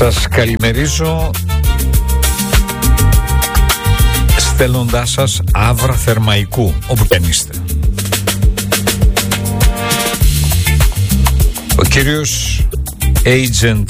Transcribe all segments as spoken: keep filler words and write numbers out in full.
Σας καλημερίζω στέλνοντάς σας άβρα θερμαϊκού όπου και αν είστε. Ο κύριος agent,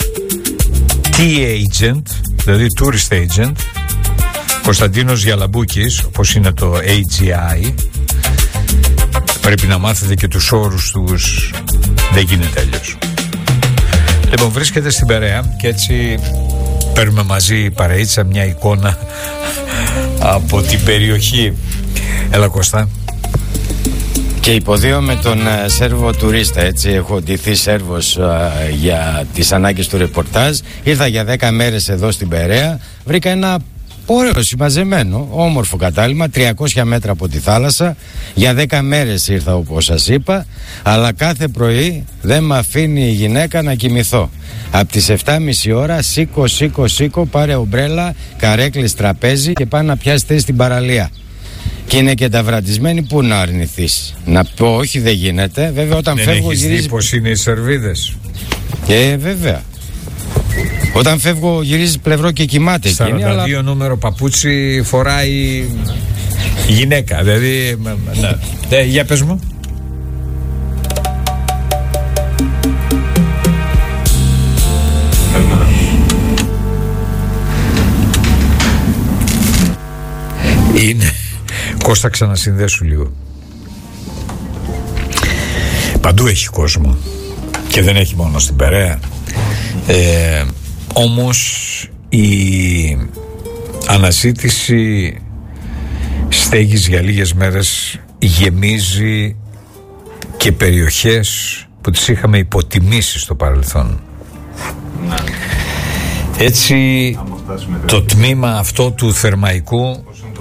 T-agent, δηλαδή tourist agent, Κωνσταντίνος Γιαλαμπούκης, όπως είναι το έι τζι άι, πρέπει να μάθετε και τους όρους τους, δεν γίνεται αλλιώς. Λοιπόν, βρίσκεται στην Περαία και έτσι παίρνουμε μαζί παρείτσα μια εικόνα από την περιοχή. Έλα Κώστα. Και υποδίω με τον uh, Σέρβο τουρίστα, έτσι έχω ντυθεί Σέρβος uh, για τις ανάγκες του ρεπορτάζ. Ήρθα για δέκα μέρες εδώ στην Περαία, βρήκα ένα ωραίο συμμαζεμένο, όμορφο κατάλημα, τριακόσια μέτρα από τη θάλασσα. Για δέκα μέρες ήρθα όπως σας είπα, αλλά κάθε πρωί δεν με αφήνει η γυναίκα να κοιμηθώ. Από τις επτά και μισή ώρα σήκω, σήκω, σήκω, πάρε ομπρέλα, καρέκλες, τραπέζι και πάνε να πιάσει θέση στην παραλία. Και είναι και ταυρατισμένοι, πού να αρνηθείς. Να πω όχι, δεν γίνεται. Βέβαια όταν δεν φεύγω έχεις γυρίζει... δει πως είναι οι Σερβίδες. Ε, βέβαια. Όταν φεύγω γυρίζει πλευρό και κοιμάται εκείνη. σαράντα δύο αλλά... νούμερο παπούτσι φοράει γυναίκα. Δηλαδή, ναι. Ε, για πες μου. Είναι. Κώστα, ξανασυνδέσου λίγο. Παντού έχει κόσμο και δεν έχει μόνο στην Περαία. Ε, όμως η αναζήτηση στέγης για λίγες μέρες γεμίζει και περιοχές που τις είχαμε υποτιμήσει στο παρελθόν. Έτσι το τμήμα αυτό του Θερμαϊκού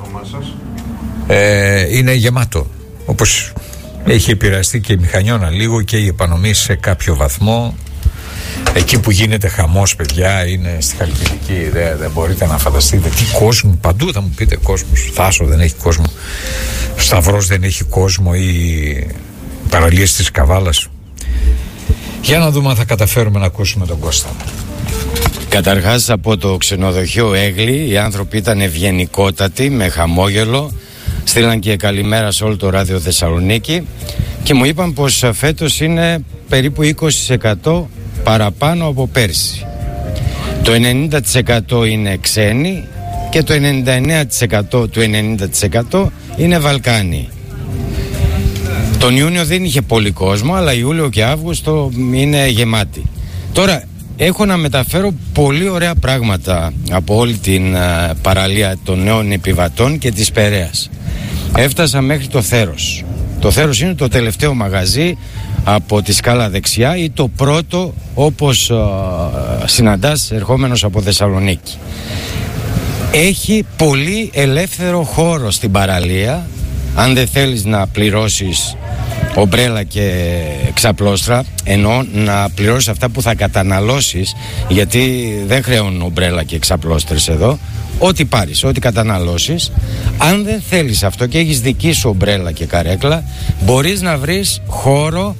ε, είναι γεμάτο, όπως έχει επηρεαστεί και η Μηχανιώνα λίγο και η επανομή σε κάποιο βαθμό. Εκεί που γίνεται χαμός, παιδιά, είναι στη Χαλκιδική. Δεν, δεν μπορείτε να φανταστείτε τι κόσμο. Παντού θα μου πείτε κόσμος. Θάσο δεν έχει κόσμο. Σταυρός δεν έχει κόσμο. Οι παραλίες της Καβάλας. Για να δούμε αν θα καταφέρουμε να ακούσουμε τον Κώστα. Καταρχάς από το ξενοδοχείο Έγλη οι άνθρωποι ήταν ευγενικότατοι, με χαμόγελο. Στείλαν και καλημέρα σε όλο το ράδιο Θεσσαλονίκη και μου είπαν πως φέτος είναι περίπου είκοσι τοις εκατό παραπάνω από πέρσι. Το ενενήντα τοις εκατό είναι ξένοι και το ενενήντα εννέα τοις εκατό του ενενήντα τοις εκατό είναι Βαλκάνοι. Τον Ιούνιο δεν είχε πολύ κόσμο, αλλά Ιούλιο και Αύγουστο είναι γεμάτοι. Τώρα έχω να μεταφέρω πολύ ωραία πράγματα από όλη την uh, παραλία των νέων επιβατών και της Περαίας. Έφτασα μέχρι το Θέρος. Το Θέρος είναι το τελευταίο μαγαζί από τη σκάλα δεξιά ή το πρώτο όπως uh, συναντάς ερχόμενος από Θεσσαλονίκη. Έχει πολύ ελεύθερο χώρο στην παραλία. Αν δεν θέλεις να πληρώσεις ομπρέλα και ξαπλώστρα, εννοώ να πληρώσεις αυτά που θα καταναλώσεις, γιατί δεν χρέουν ομπρέλα και ξαπλώστρες εδώ. Ό,τι πάρεις, ό,τι καταναλώσεις. Αν δεν θέλεις αυτό και έχεις δική σου ομπρέλα και καρέκλα, μπορείς να βρεις χώρο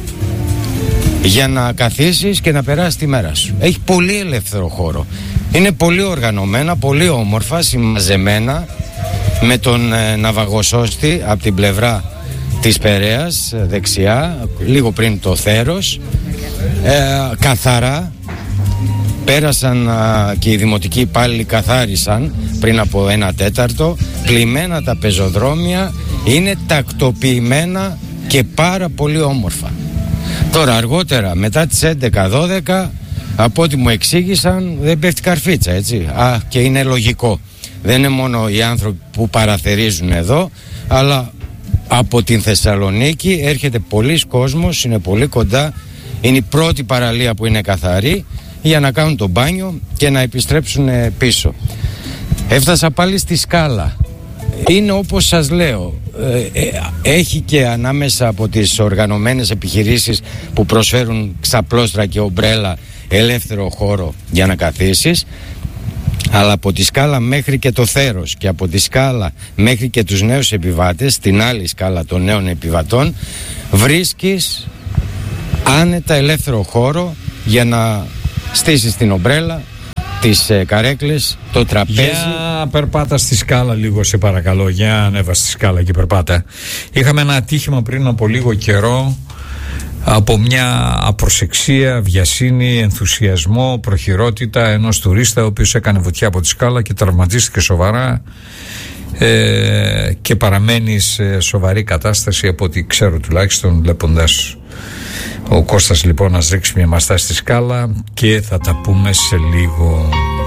για να καθίσεις και να περάσεις τη μέρα σου. Έχει πολύ ελεύθερο χώρο. Είναι πολύ οργανωμένα, πολύ όμορφα, συμμαζεμένα, με τον ε, ναυαγοσώστη από την πλευρά της Περαίας δεξιά, λίγο πριν το Θέρος, ε, καθαρά. Πέρασαν α, και οι δημοτικοί υπάλληλοι καθάρισαν πριν από ένα τέταρτο. Κλειμμένα τα πεζοδρόμια, είναι τακτοποιημένα και πάρα πολύ όμορφα. Τώρα αργότερα μετά τις έντεκα δώδεκα, από ό,τι μου εξήγησαν, δεν πέφτει καρφίτσα, έτσι. Α, και είναι λογικό. Δεν είναι μόνο οι άνθρωποι που παραθερίζουν εδώ, αλλά από την Θεσσαλονίκη έρχεται πολλής κόσμος, είναι πολύ κοντά. Είναι η πρώτη παραλία που είναι καθαρή για να κάνουν το μπάνιο και να επιστρέψουν πίσω. Έφτασα πάλι στη Σκάλα. Είναι όπως σας λέω, ε, ε, έχει και ανάμεσα από τις οργανωμένες επιχειρήσεις που προσφέρουν ξαπλώστρα και ομπρέλα ελεύθερο χώρο για να καθίσεις, αλλά από τη Σκάλα μέχρι και το Θέρος και από τη Σκάλα μέχρι και τους νέους επιβάτες, την άλλη σκάλα των νέων επιβατών, βρίσκεις άνετα ελεύθερο χώρο για να στήσεις την ομπρέλα, τις ε, καρέκλες, το τραπέζι. Για περπάτα στη σκάλα λίγο, σε παρακαλώ. Για ανέβα στη σκάλα και περπάτα. Είχαμε ένα ατύχημα πριν από λίγο καιρό, από μια απροσεξία, βιασύνη, ενθουσιασμό, προχειρότητα ενός τουρίστα ο οποίος έκανε βουτιά από τη σκάλα και τραυματίστηκε σοβαρά ε, και παραμένει σε σοβαρή κατάσταση από ό,τι ξέρω τουλάχιστον, βλέποντας ο Κώστας λοιπόν να ρίξει μια μαστά στη σκάλα, και θα τα πούμε σε λίγο.